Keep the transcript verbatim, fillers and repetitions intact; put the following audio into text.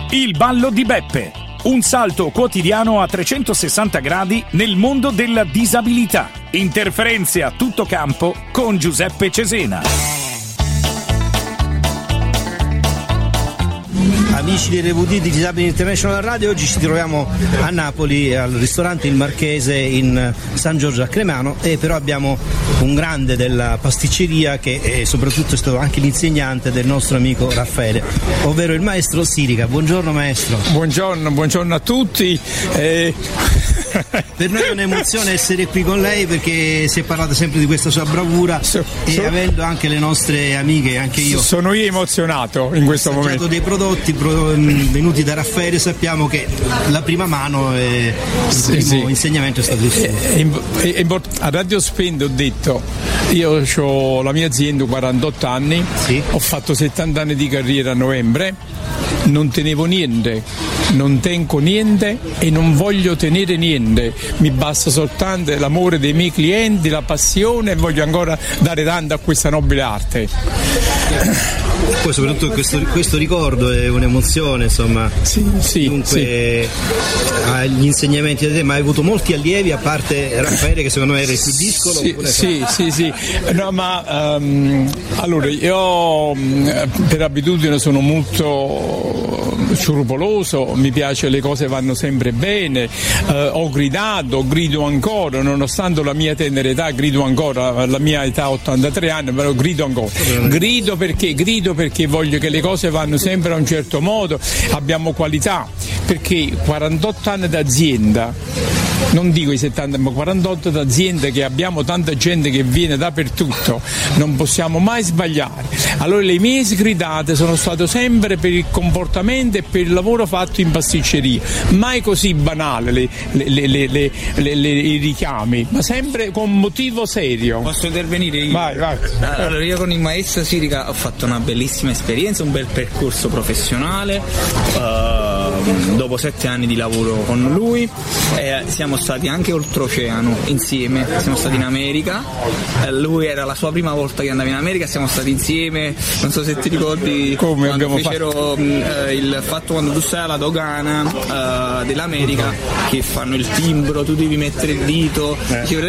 Il ballo di Beppe. Un salto quotidiano a trecentosessanta gradi nel mondo della disabilità. Interferenze a tutto campo con Giuseppe Cesena. Amici di R V D di Disabili International Radio, oggi ci troviamo a Napoli al ristorante Il Marchese in San Giorgio a Cremano, e però abbiamo un grande della pasticceria che è soprattutto è stato anche l'insegnante del nostro amico Raffaele, ovvero il maestro Sirica. Buongiorno maestro. Buongiorno, buongiorno a tutti. Eh... Per noi è un'emozione essere qui con lei, perché si è parlato sempre di questa sua bravura so, e so, avendo anche le nostre amiche, anche io sono io emozionato in questo momento dei prodotti venuti da Raffaele. Sappiamo che la prima mano è, il sì, primo sì. insegnamento è stato il suo. A Radio Spende ho detto, io ho la mia azienda quarantotto anni, sì. Ho fatto settanta anni di carriera a novembre, non tenevo niente, non tengo niente e non voglio tenere niente, mi basta soltanto l'amore dei miei clienti, la passione, e voglio ancora dare tanto a questa nobile arte. Poi soprattutto questo, questo ricordo è un'emozione, insomma. Sì, sì, Dunque sì. Agli insegnamenti di te, ma hai avuto molti allievi, a parte Raffaele che secondo me era il più discolo? Sì, sì, sì, sì. No, ma um, allora io per abitudine sono molto scrupoloso, mi piace, le cose vanno sempre bene, uh, ho gridato, grido ancora, nonostante la mia tenera età, grido ancora, la mia età ottantatré anni, però grido ancora. Grido perché? Grido perché voglio che le cose vanno sempre a un certo modo, abbiamo qualità, perché quarantotto anni d'azienda, non dico i settanta ma quarantotto d'azienda, che abbiamo tanta gente che viene dappertutto, non possiamo mai sbagliare. Allora le mie sgridate sono state sempre per il comportamento e per il lavoro fatto in pasticceria, mai così banale le, le, le, le, le, le, le, i richiami, ma sempre con motivo serio. Posso intervenire io? Vai, vai. Allora, io con il maestro Sirica ho fatto una bellissima esperienza, un bel percorso professionale, uh, dopo sette anni di lavoro con lui, eh, siamo stati anche oltreoceano insieme, siamo stati in America, eh, lui era la sua prima volta che andava in America, siamo stati insieme, non so se ti ricordi come quando abbiamo fecero fatto? Mh, il fatto quando tu stai alla dogana uh, dell'America, che fanno il timbro, tu devi mettere il dito, eh.